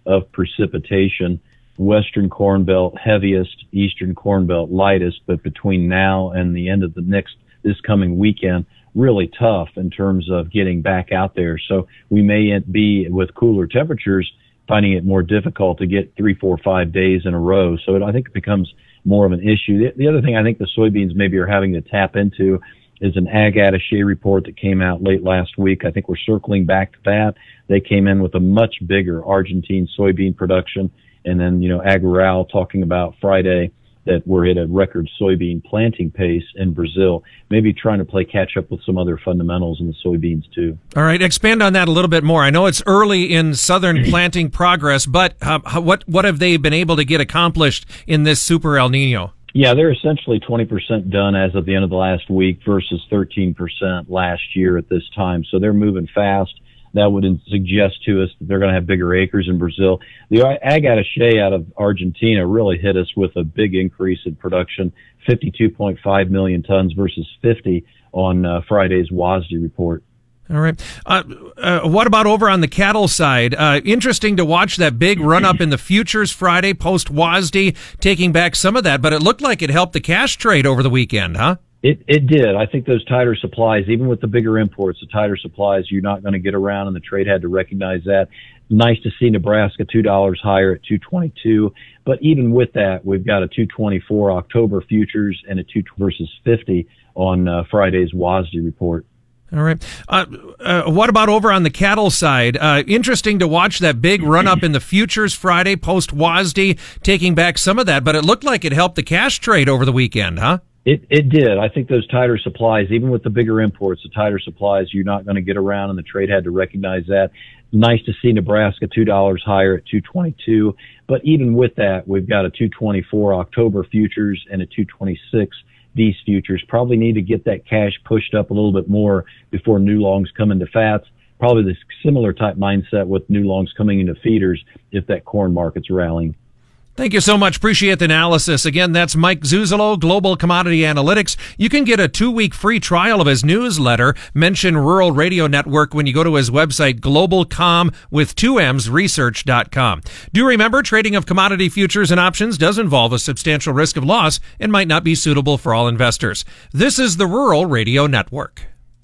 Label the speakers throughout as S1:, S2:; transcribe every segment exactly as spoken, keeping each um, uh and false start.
S1: of precipitation. Western Corn Belt heaviest, Eastern Corn Belt lightest, but between now and the end of the next, this coming weekend, really tough in terms of getting back out there. So we may be, with cooler temperatures, finding it more difficult to get three, four, five days in a row. So it, I think it becomes more of an issue. The, the other thing I think the soybeans maybe are having to tap into is an ag attaché report that came out late last week. I think we're circling back to that. They came in with a much bigger Argentine soybean production. And then, you know, Ag Rural talking about Friday that we're at a record soybean planting pace in Brazil, maybe trying to play catch up with some other fundamentals in the soybeans too.
S2: All right, expand on that a little bit more. I know it's early in southern planting progress, but uh, what what have they been able to get accomplished in this super El Nino?
S1: Yeah, they're essentially twenty percent done as of the end of the last week versus thirteen percent last year at this time. So they're moving fast. That would suggest to us that they're going to have bigger acres in Brazil. The ag attaché out of Argentina really hit us with a big increase in production, fifty-two point five million tons versus fifty on uh, Friday's W A S D report.
S2: All right. Uh, uh, what about over on the cattle side? Uh, interesting to watch that big run up in the futures Friday post W A S D, taking back some of that, but it looked like it helped the cash trade over the weekend, huh?
S1: It, it did. I think those tighter supplies, even with the bigger imports, the tighter supplies, you're not going to get around, and the trade had to recognize that. Nice to see Nebraska two dollars higher at two twenty-two. But even with that, we've got a two twenty-four October futures and a two versus fifty on uh, Friday's W A S D report.
S2: All right. Uh, uh, what about over on the cattle side? Uh, interesting to watch that big run up in the futures Friday post W A S D, taking back some of that, but it looked like it helped the cash trade over the weekend, huh?
S1: It, it did. I think those tighter supplies, even with the bigger imports, the tighter supplies, you're not going to get around, and the trade had to recognize that. Nice to see Nebraska two dollars higher at two twenty-two. But even with that, we've got a two twenty-four October futures and a two twenty-six these futures. Probably need to get that cash pushed up a little bit more before new longs come into fats. Probably the similar type mindset with new longs coming into feeders if that corn market's rallying.
S2: Thank you so much. Appreciate the analysis. Again, that's Mike Zuzolo, Global Commodity Analytics. You can get a two-week free trial of his newsletter. Mention Rural Radio Network when you go to his website, globalcom with two M's research dot com. Do remember, trading of commodity futures and options does involve a substantial risk of loss and might not be suitable for all investors. This is the Rural Radio Network.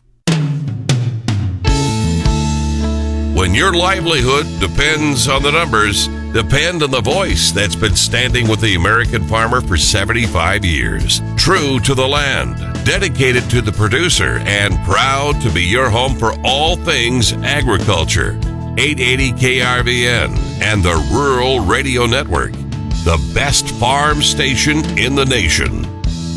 S3: When your livelihood depends on the numbers, depend on the voice that's been standing with the American farmer for seventy-five years. True to the land, dedicated to the producer, and proud to be your home for all things agriculture. eight eighty K R V N and the Rural Radio Network, the best farm station in the nation.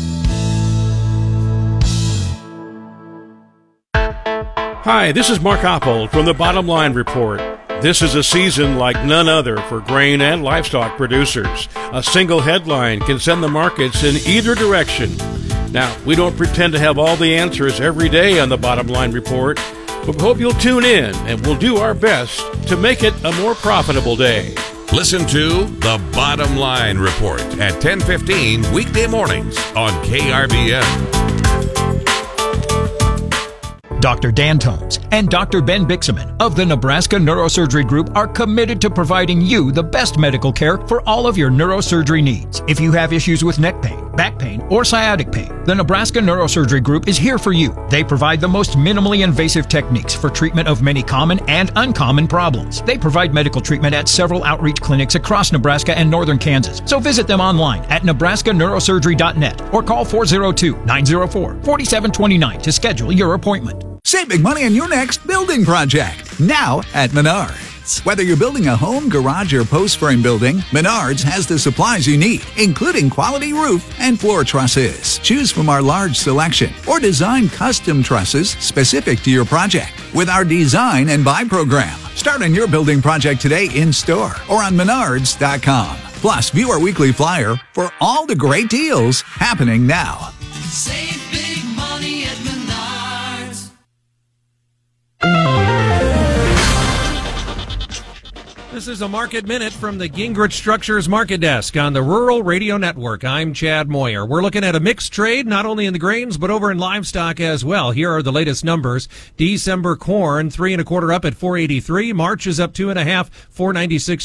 S4: Hi, this is Mark Oppold from the Bottom Line Report. This is a season like none other for grain and livestock producers. A single headline can send the markets in either direction. Now, we don't pretend to have all the answers every day on the Bottom Line Report, but we hope you'll tune in and we'll do our best to make it a more profitable day.
S3: Listen to the Bottom Line Report at ten fifteen weekday mornings on K R V N.
S5: Doctor Dan Tomes and Doctor Ben Bixaman of the Nebraska Neurosurgery Group are committed to providing you the best medical care for all of your neurosurgery needs. If you have issues with neck pain, back pain, or sciatic pain, the Nebraska Neurosurgery Group is here for you. They provide the most minimally invasive techniques for treatment of many common and uncommon problems. They provide medical treatment at several outreach clinics across Nebraska and northern Kansas. So visit them online at nebraska neurosurgery dot net or call four oh two, nine oh four, four seven two nine to schedule your appointment.
S6: Save big money on your next building project, now at Menards. Whether you're building a home, garage, or post frame building, Menards has the supplies you need, including quality roof and floor trusses. Choose from our large selection or design custom trusses specific to your project with our Design and Buy program. Start on your building project today in store or on menards dot com. Plus, view our weekly flyer for all the great deals happening now.
S7: Save big money at Menards.
S2: This is a Market Minute from the Gingrich Structures Market Desk on the Rural Radio Network. I'm Chad Moyer. We're looking at a mixed trade, not only in the grains, but over in livestock as well. Here are the latest numbers. December corn, three and a quarter up at four eighty-three. March is up two and a half, four ninety-six.